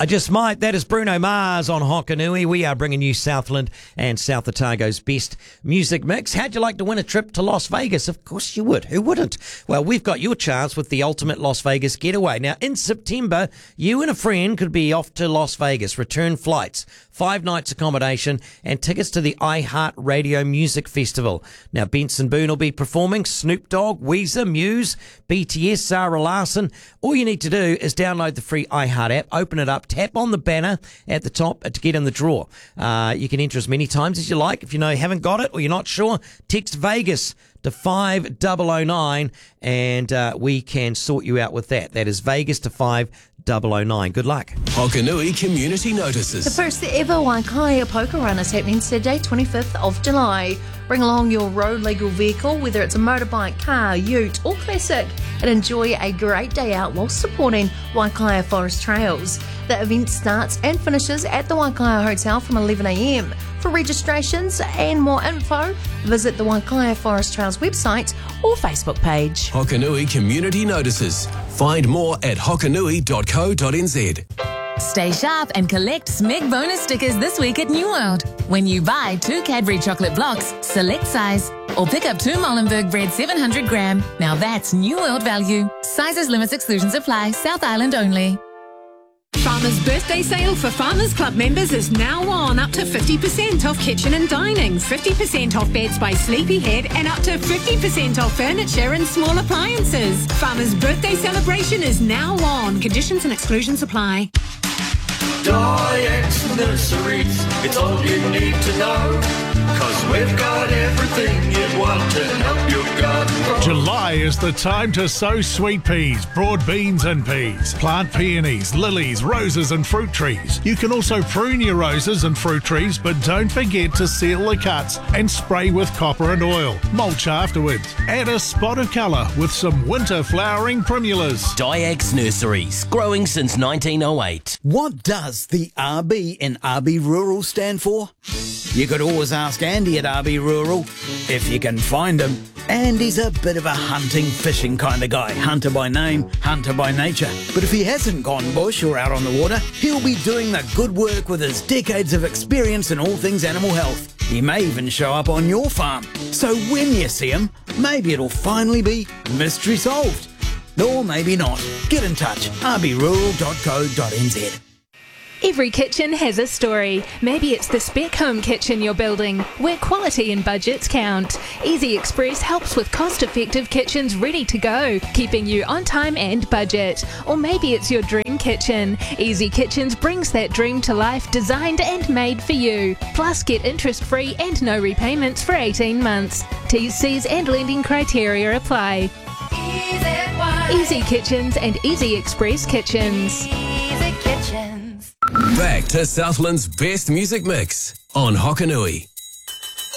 I just might. That is Bruno Mars on Hokanui. We are bringing you Southland and South Otago's best music mix. How'd you like to win a trip to Las Vegas? Of course you would. Who wouldn't? Well, we've got your chance with the ultimate Las Vegas getaway. Now, in September, you and a friend could be off to Las Vegas. Return flights, 5 nights accommodation, and tickets to the iHeartRadio Music Festival. Now, Benson Boone will be performing, Snoop Dogg, Weezer, Muse, BTS, Sarah Larson. All you need to do is download the free iHeart app, open it up, tap on the banner at the top to get in the draw. You can enter as many times as you like. If you haven't got it or you're not sure, text Vegas to 5009 and we can sort you out with that. That is Vegas to 5009. Good luck. Hokanui Community Notices. The first ever Waikaia Poker Run is happening Saturday, 25th of July. Bring along your road legal vehicle, whether it's a motorbike, car, ute or classic, and enjoy a great day out while supporting Waikaia Forest Trails. The event starts and finishes at the Waikaia Hotel from 11 a.m. For registrations and more info, visit the Waikaia Forest Trails website or Facebook page. Hokanui Community Notices. Find more at hokanui.co.nz. Stay sharp and collect Smeg bonus stickers this week at New World. When you buy 2 Cadbury chocolate blocks, select size, or pick up 2 Molenberg bread 700 gram. Now that's New World value. Sizes, limits, exclusions apply. South Island only. Farmers' birthday sale for Farmers Club members is now on. Up to 50% off kitchen and dining, 50% off beds by Sleepyhead, and up to 50% off furniture and small appliances. Farmers' birthday celebration is now on. Conditions and exclusions apply. Diex Nurseries, it's all you need to know, 'cause we've got everything you'd want to help your garden grow. July is the time to sow sweet peas, broad beans and peas, plant peonies, lilies, roses and fruit trees. You can also prune your roses and fruit trees, but don't forget to seal the cuts and spray with copper and oil. Mulch afterwards. Add a spot of colour with some winter flowering primulas. Diex Nurseries, growing since 1908. What does the RB in RB Rural stand for? You could always ask Andy at RB Rural, if you can find him. Andy's a bit of a hunting, fishing kind of guy. Hunter by name, hunter by nature. But if he hasn't gone bush or out on the water, he'll be doing the good work with his decades of experience in all things animal health. He may even show up on your farm. So when you see him, maybe it'll finally be mystery solved. Or maybe not. Get in touch, rbrural.co.nz. Every kitchen has a story. Maybe it's the spec home kitchen you're building, where quality and budgets count. Easy Express helps with cost-effective kitchens ready to go, keeping you on time and budget. Or maybe it's your dream kitchen. Easy Kitchens brings that dream to life, designed and made for you. Plus, get interest-free and no repayments for 18 months. T's and lending criteria apply. Easy Kitchens and Easy Express Kitchens. Back to Southland's best music mix on Hokanui.